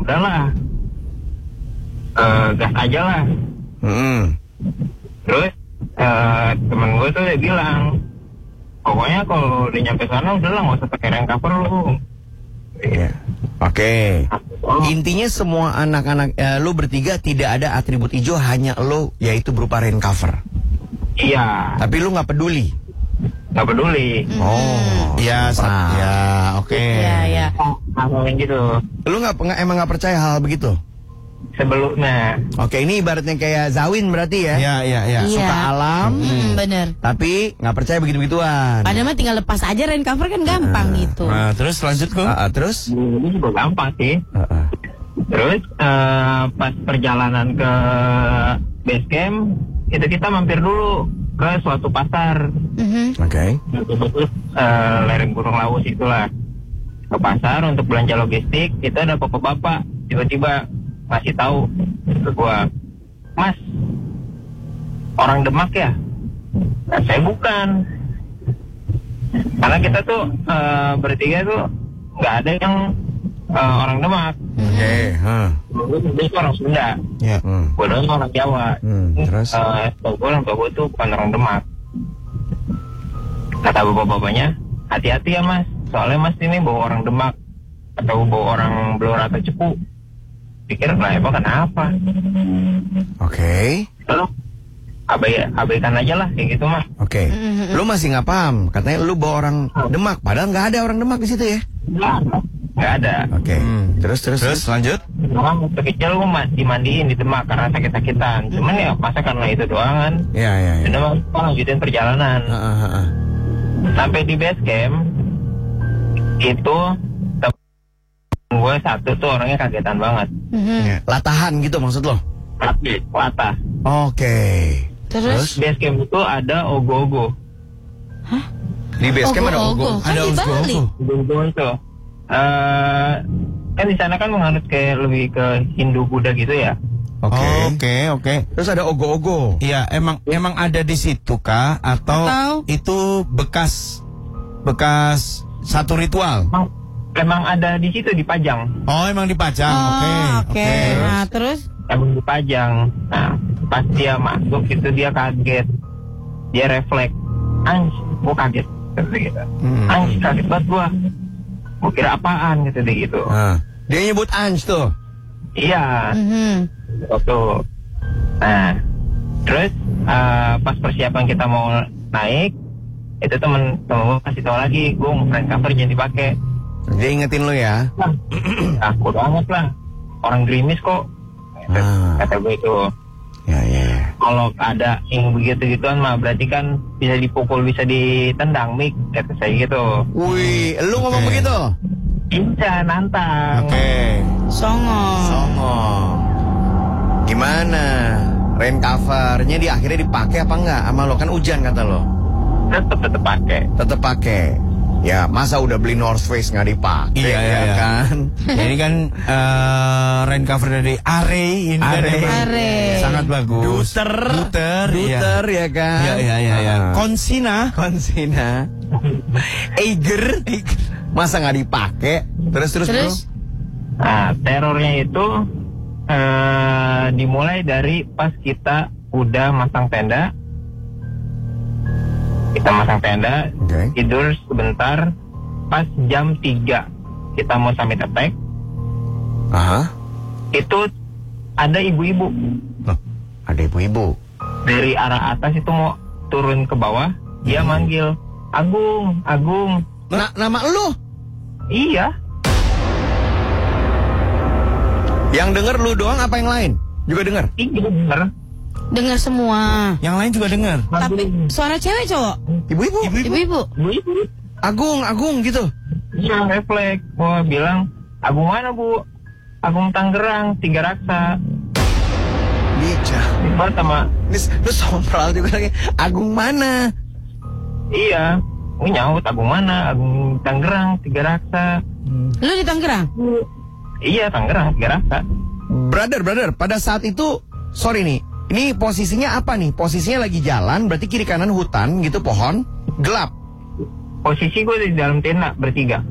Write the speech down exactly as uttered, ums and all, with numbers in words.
udahlah, uh, gas aja lah. Hmm. Terus uh, temen gue tuh dia bilang, pokoknya kalau udah nyampe sana udahlah nggak usah pakai rain cover lu. Iya. Oke. Okay. Intinya semua anak-anak eh, lu bertiga tidak ada atribut hijau, hanya lo yaitu berupa rain cover. Iya. Tapi lu nggak peduli. Nggak peduli. Hmm. Oh. Iya. Nah. Ya. Oke. Okay. Iya. Ya. Hal yang gitu. Lu nggak emang nggak percaya hal begitu? Sebelumnya. Oke, ini ibaratnya kayak Zawin berarti ya? Iya, iya, iya. Suka Iya. alam, Hmm, bener. tapi nggak percaya begitu-begituan. Padahal mah tinggal lepas aja rain cover kan gampang gitu. Nah, terus lanjut kok. Uh, uh, terus? Ini juga gampang sih. Uh, uh. Terus uh, pas perjalanan ke base camp, itu kita mampir dulu ke suatu pasar. Mhm. Oke. Terus uh, lereng Gunung Lawu itulah. Ke pasar untuk belanja logistik, itu ada bapak-bapak tiba-tiba masih tahu ke gua, Mas, orang Demak ya? Nah, saya bukan. Karena kita tuh uh, bertiga tuh nggak ada yang uh, orang Demak. Oke. Okay. Huh. Dia tuh orang Sunda. Ya. Hmm. Gua doang orang Jawa. Hmm, terus? Uh, gue orang tua gue tuh bukan orang Demak. Kata bapak-bapaknya, hati-hati ya Mas, soalnya Mas ini bawa orang Demak atau bawa orang Blora atau Cepu. Pikir lah emang kenapa? Oke. Okay. Lalu abai abaikan aja lah kayak gitu mah. Oke. Okay. Lu masih nggak paham? Katanya lu bawa orang Demak, padahal nggak ada orang Demak di situ ya? Nggak ada. Oke. Okay. Hmm. Terus terus Terus lanjut. Orang waktu kecil gue dimandiin di Demak karena sakit-sakitan. Cuman ya masa karena itu doang kan. Iya iya. Ya. Udah mau lanjutin perjalanan. Uh, uh, uh. Sampai di base camp itu gue satu tuh orangnya kagetan banget. Mhm. Ya. Latahan gitu maksud lo? Latah. Oke. Okay. Terus? Base camp itu ada ogo-ogo. Di base camp ada Ogo-ogo. ogo. Kan Ada di ogo-ogo. Bali. Ogo-ogo itu. Uh, kan di sana kan menganut kayak lebih ke Hindu Buddha gitu ya. Oke. Oh, Oke, oke. Terus ada ogo-ogo. Iya, emang emang ada di situ kah atau, Atau? itu bekas bekas satu ritual? Emang, emang ada di situ dipajang. Oh, emang dipajang. Oh, Oke. oke. Nah, terus? Emang dipajang. Nah, pas dia masuk itu dia kaget. Dia refleks. Anj, gua kaget. Gitu. Hmm. Anj, kaget banget gua. Gua kira apaan gitu deh gitu. Nah, dia nyebut Anj tuh. Iya. Mhm. Waktu. Nah, terus uh, pas persiapan kita mau naik, itu temen temen gue kasih tau lagi, gue mau front cover jangan dipakai. Dia ingetin lo ya. Nah, aku banget lah, orang gerimis kok. Ah. Kata gue itu. Ya ya ya. Kalau ada yang begitu-gituan mah berarti kan bisa dipukul, bisa ditendang, Mik, kata saya gitu. Wih, lu ngomong Oke. begitu? Bisa nantang. Oke. Songo. Songo. Gimana? Rain covernya di akhirnya dipakai apa enggak? Sama lo kan hujan kata lo. Tetep tetep pakai. Tetap pakai. Ya, masa udah beli North Face nggak dipakai? Iya, iya, ya iya. kan? Ya, ini kan eh, rain cover dari Are, ini kan Are. emang Are. sangat bagus. Duter. Duter, iya. Duter ya kan? Iya, iya, iya, iya. Ah. Konsina. Konsina. Eiger. Masa nggak dipakai? Terus terus, Terus? bro? Nah, terornya itu eh, dimulai dari pas kita udah masang tenda. Kita masang tenda, Oke. tidur sebentar, pas jam tiga kita mau summit attack, Aha. itu ada ibu-ibu Loh, ada ibu-ibu. dari arah atas itu mau turun ke bawah, dia manggil, Agung, Agung. Na nama lu? Iya, Yang denger lu doang apa yang lain? Juga denger? iya bener. Dengar semua. Yang lain juga dengar. Tapi suara cewek cowok? Ibu-ibu? Ibu-ibu. Ibu-ibu. Agung, Agung gitu. Iya, refleks. Gua bilang, Agung mana bu? Agung Tangerang, Tiga Raksa. Bija. Pertama, Ini lu sompral juga lagi. Agung mana? iya. Gue nyaut, Agung mana? Agung Tangerang, Tiga Raksa. Lu di Tangerang? Iya, Tangerang, Tiga Raksa. Brother, brother, pada saat itu, sorry nih, ini posisinya apa nih? Posisinya lagi jalan, berarti kiri kanan hutan gitu, pohon, gelap. Posisi gue di dalam tenda bertiga.